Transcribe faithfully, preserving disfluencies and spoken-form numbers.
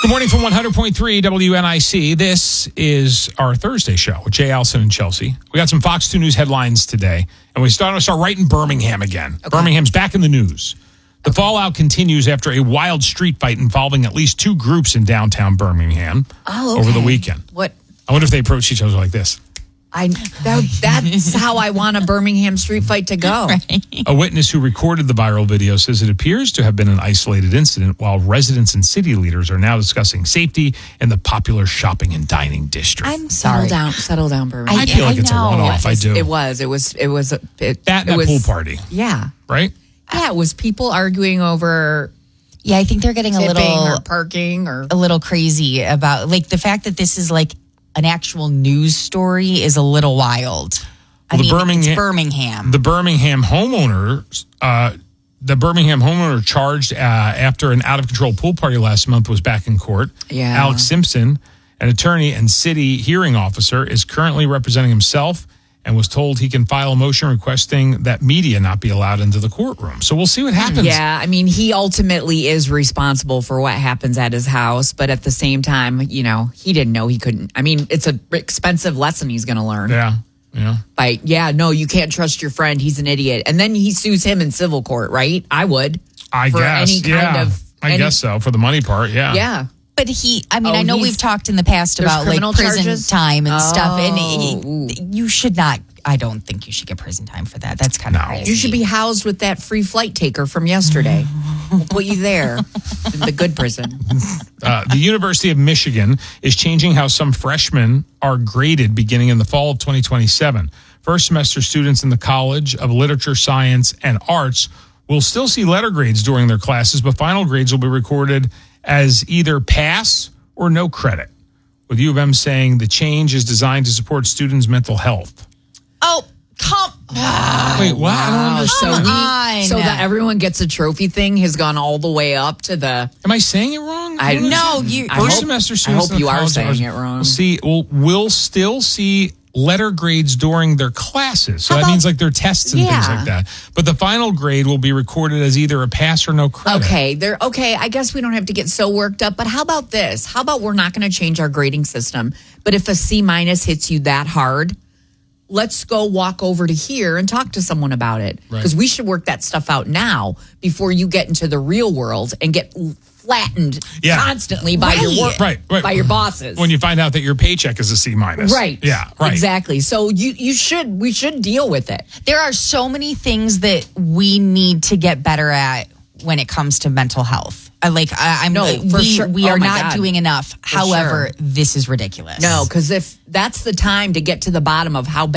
Good morning from one hundred point three W N I C. This is our Thursday show with Jay Allison and Chelsea. We got some Fox two News headlines today, and we start, start right in Birmingham again. Okay. Birmingham's back in the news. The okay. fallout continues after a wild street fight involving at least two groups in downtown Birmingham oh, okay. over the weekend. What? I wonder if they approach each other like this. I that, that's how I want a Birmingham street fight to go. Right. A witness who recorded the viral video says it appears to have been an isolated incident, while residents and city leaders are now discussing safety in the popular shopping and dining district. I'm sorry. Settle down, settle down, Birmingham. I, I feel like I it's know. a one-off. It was, I do. It was. It was. It was. It, that it and was, a pool party. Yeah. Right. Yeah. It was people arguing over. Yeah, I think they're getting a little or parking or a little crazy about like the fact that this is like an actual news story is a little wild. I well, mean, the Birmingham, it's Birmingham. The Birmingham homeowner, uh, the Birmingham homeowner charged uh, after an out-of-control pool party last month was back in court. Yeah. Alex Simpson, an attorney and city hearing officer, is currently representing himself and was told he can file a motion requesting that media not be allowed into the courtroom. So we'll see what happens. Yeah, I mean, he ultimately is responsible for what happens at his house, but at the same time, you know, he didn't know he couldn't. I mean, it's an expensive lesson he's going to learn. Yeah, yeah. By, yeah, no, you can't trust your friend. He's an idiot. And then he sues him in civil court, right? I would. I for guess, any kind yeah. Of, I any, guess so, for the money part, yeah. Yeah. But he, I mean, oh, I know we've talked in the past about like prison charges? time and oh. stuff, and he, you should not. I don't think you should get prison time for that. That's kind of no. crazy. You should be housed with that free flight taker from yesterday. We'll put you there in the good prison. Uh, the University of Michigan is changing how some freshmen are graded beginning in the fall of twenty twenty-seven. First semester students in the College of Literature, Science, and Arts will still see letter grades during their classes, but final grades will be recorded as either pass or no credit, with U of M saying the change is designed to support students' mental health. Oh, come on. Wait, what? I don't understand. So, on. he, so that everyone gets a trophy thing has gone all the way up to the... Am I saying it wrong? I No, you... I First hope, semester I students hope you are saying are, it wrong. Will see, will, will still see letter grades during their classes. So How that about, means like their tests and yeah. things like that. But the final grade will be recorded as either a pass or no credit. Okay, they're okay. I guess we don't have to get so worked up. But how about this? How about we're not going to change our grading system? But if a C minus hits you that hard, let's go walk over to here and talk to someone about it. Because right. we should work that stuff out now before you get into the real world and get flattened yeah. constantly by right. your work, right, right. by your bosses. When you find out that your paycheck is a C minus. Right. Yeah, right. Exactly. So you, you should, we should deal with it. There are so many things that we need to get better at when it comes to mental health. I like, I, I'm no, we, for sure. we oh are not God. doing enough. For However, sure. this is ridiculous. No, because if that's the time to get to the bottom of how bad